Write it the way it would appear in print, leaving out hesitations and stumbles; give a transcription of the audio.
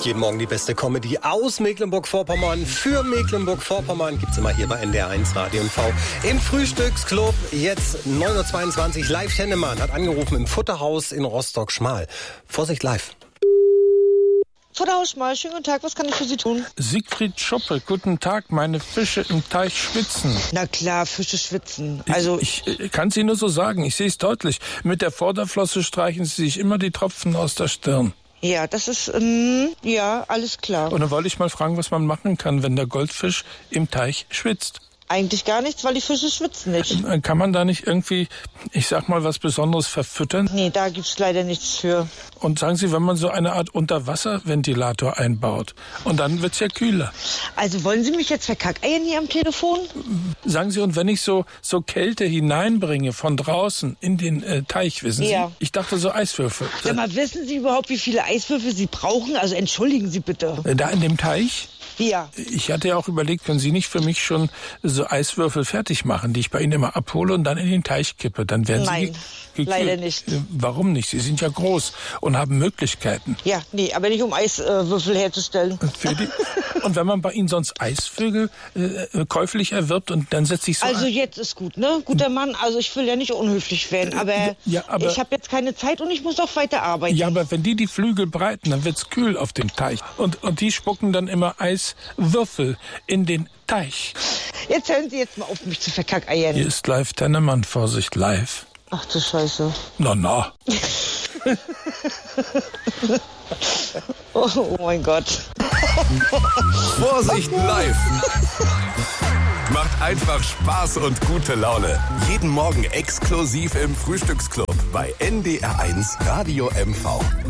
Jeden Morgen die beste Comedy aus Mecklenburg-Vorpommern. Für Mecklenburg-Vorpommern gibt's immer hier bei NDR1 Radio und V. Im Frühstücksclub, jetzt 9.22 Uhr, live Tennemann hat angerufen im Futterhaus in Rostock-Schmal. Vorsicht live. Futterhaus Schmal, schönen guten Tag, was kann ich für Sie tun? Siegfried Schoppe, guten Tag, meine Fische im Teich schwitzen. Na klar, Fische schwitzen. Also Ich kann es Ihnen nur so sagen, ich sehe es deutlich. Mit der Vorderflosse streichen Sie sich immer die Tropfen aus der Stirn. ja, das ist, ja, alles klar. Und dann wollte ich mal fragen, was man machen kann, wenn der Goldfisch im Teich schwitzt. Eigentlich gar nichts, weil die Fische schwitzen nicht. Kann man da nicht irgendwie, ich sag mal, was Besonderes verfüttern? Nee, da gibt's leider nichts für. Und sagen Sie, wenn man so eine Art Unterwasserventilator einbaut, und dann wird's ja kühler. Also wollen Sie mich jetzt verkackeiern hier am Telefon? Sagen Sie, und wenn ich so Kälte hineinbringe von draußen in den Teich, wissen Sie? Ja. Ich dachte so Eiswürfel. Sag mal, wissen Sie überhaupt, wie viele Eiswürfel Sie brauchen? Also entschuldigen Sie bitte. Da in dem Teich? Ja. Ich hatte ja auch überlegt, können Sie nicht für mich schon so Eiswürfel fertig machen, die ich bei Ihnen immer abhole und dann in den Teich kippe? Dann werden Nein, Sie leider nicht. Warum nicht? Sie sind ja groß und haben Möglichkeiten. Ja, nee, aber nicht um Eiswürfel herzustellen. Und wenn man bei Ihnen sonst Eisvögel käuflich erwirbt und dann setzt sich so Also jetzt ist gut, ne? Guter Mann, also ich will ja nicht unhöflich werden, aber, aber ich habe jetzt keine Zeit und ich muss auch weiter arbeiten. Ja, aber wenn die Flügel breiten, dann wird's kühl auf dem Teich. Und die spucken dann immer Eiswürfel in den Teich. Jetzt hören Sie jetzt mal auf, mich zu verkackeiern. Hier ist live Tennemann, Vorsicht live. Ach du Scheiße. Na. Oh mein Gott. Vorsicht live! Macht einfach Spaß und gute Laune. Jeden Morgen exklusiv im Frühstücksclub bei NDR1 Radio MV.